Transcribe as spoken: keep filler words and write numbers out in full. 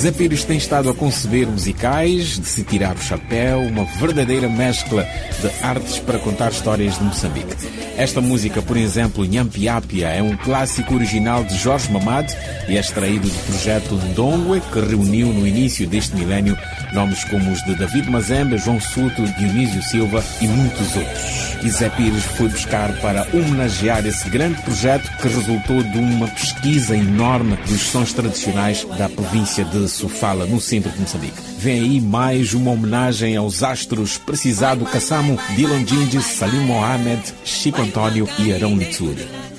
Zé Pires tem estado a conceber musicais de se tirar o chapéu, uma verdadeira mescla de artes para contar histórias de Moçambique. Esta música, por exemplo, Nyampiapia, é um clássico original de Jorge Mamad e é extraído do projeto Ndongwe, que reuniu no início deste milénio nomes como os de David Mazembe, João Souto, Dionísio Silva e muitos outros. E Zé Pires foi buscar para homenagear esse grande projeto que resultou de uma pesquisa enorme dos sons tradicionais da província de Sofala, no centro de Moçambique. Vem aí mais uma homenagem aos astros Precisado Kassamo, Dylan Gingis, Salim Mohamed, Chico António e Arão Litsuri.